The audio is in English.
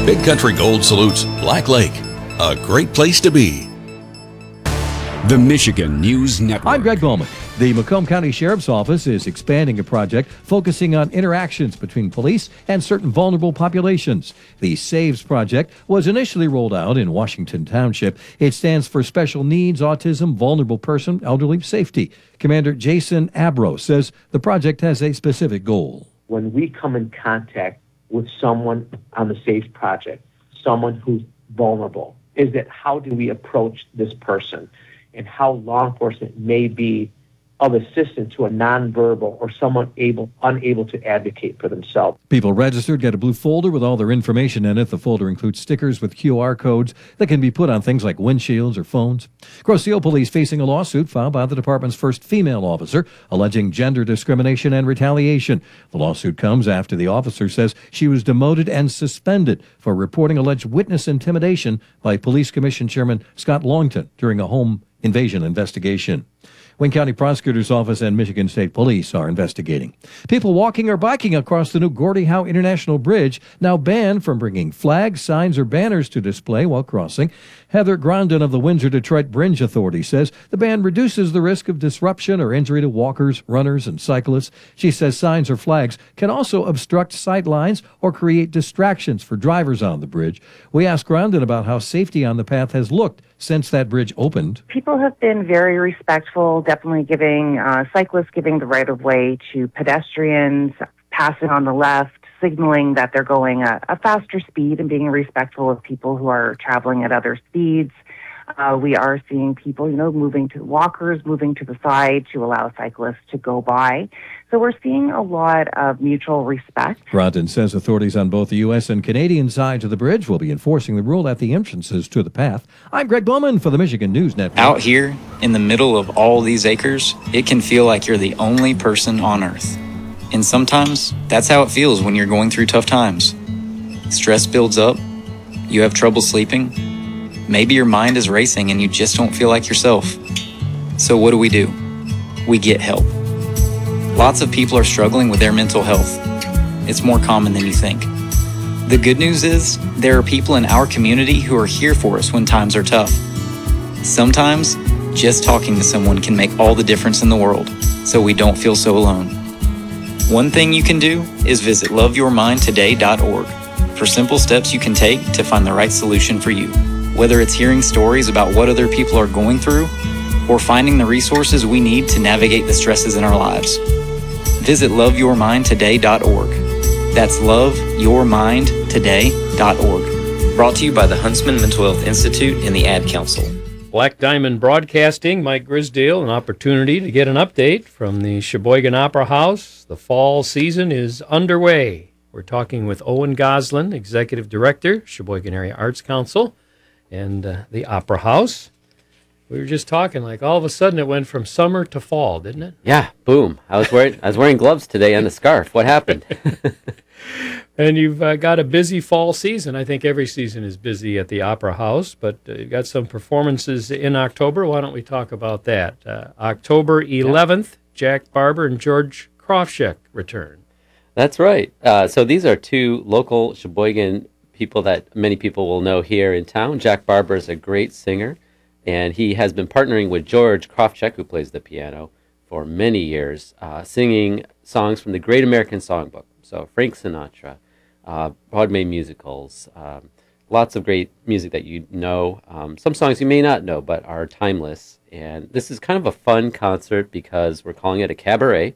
Big Country Gold salutes Black Lake, a great place to be. The Michigan News Network. I'm Greg Bowman. The Macomb County Sheriff's Office is expanding a project focusing on interactions between police and certain vulnerable populations. The SAVES project was initially rolled out in Washington Township. It stands for Special Needs, Autism, Vulnerable Person, Elderly Safety. Commander Jason Abro says the project has a specific goal. When we come in contact with someone on the SAVES project, someone who's vulnerable, is that how do we approach this person and how law enforcement may be of assistance to a nonverbal or someone unable to advocate for themselves. People registered get a blue folder with all their information in it. The folder includes stickers with QR codes that can be put on things like windshields or phones. Grosse-Ile police facing a lawsuit filed by the department's first female officer alleging gender discrimination and retaliation. The lawsuit comes after the officer says she was demoted and suspended for reporting alleged witness intimidation by Police Commission Chairman Scott Longton during a home invasion investigation. Wayne County Prosecutor's Office and Michigan State Police are investigating. People walking or biking across the new Gordie Howe International Bridge now banned from bringing flags, signs, or banners to display while crossing. Heather Grondin of the Windsor-Detroit Bridge Authority says the ban reduces the risk of disruption or injury to walkers, runners, and cyclists. She says signs or flags can also obstruct sight lines or create distractions for drivers on the bridge. We asked Grondin about how safety on the path has looked since that bridge opened. People have been very respectful, definitely giving cyclists giving the right of way to pedestrians, passing on the left, signaling that they're going at a faster speed and being respectful of people who are traveling at other speeds. We are seeing people, moving to walkers, moving to the side to allow cyclists to go by. So we're seeing a lot of mutual respect. Grondin says authorities on both the U.S. and Canadian sides of the bridge will be enforcing the rule at the entrances to the path. I'm Greg Bowman for the Michigan News Network. Out here, in the middle of all these acres, it can feel like you're the only person on Earth. And sometimes, that's how it feels when you're going through tough times. Stress builds up, you have trouble sleeping, maybe your mind is racing and you just don't feel like yourself. So what do? We get help. Lots of people are struggling with their mental health. It's more common than you think. The good news is, there are people in our community who are here for us when times are tough. Sometimes, just talking to someone can make all the difference in the world, so we don't feel so alone. One thing you can do is visit loveyourmindtoday.org for simple steps you can take to find the right solution for you. Whether it's hearing stories about what other people are going through, or finding the resources we need to navigate the stresses in our lives. Visit loveyourmindtoday.org. That's loveyourmindtoday.org. Brought to you by the Huntsman Mental Health Institute and the Ad Council. Black Diamond Broadcasting, Mike Grisdale, an opportunity to get an update from the Sheboygan Opera House. The fall season is underway. We're talking with Owen Goslin, Executive Director, Sheboygan Area Arts Council, and the Opera House. We were just talking, like all of a sudden it went from summer to fall, didn't it? Yeah, boom. I was wearing gloves today and a scarf. What happened? And you've got a busy fall season. I think every season is busy at the Opera House, but you've got some performances in October. Why don't we talk about that? October 11th, Jack Barber and George Krofschek return. That's right. So these are two local Sheboygan people that many people will know here in town. Jack Barber is a great singer, and he has been partnering with George Krofschek, who plays the piano, for many years, singing songs from the Great American Songbook. So Frank Sinatra, Broadway musicals, lots of great music that you know. Some songs you may not know, but are timeless. And this is kind of a fun concert because we're calling it a cabaret.